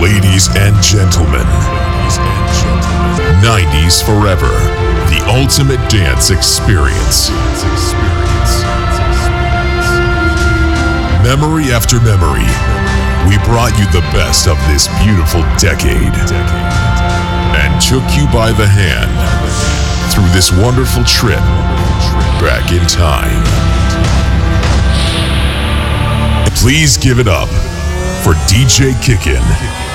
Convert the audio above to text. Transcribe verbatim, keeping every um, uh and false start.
Ladies and gentlemen, nineties Forever, the ultimate dance experience. Memory after memory, we brought you the best of this beautiful decade and took you by the hand through this wonderful trip back in time. Please give it up for D J Kickin'.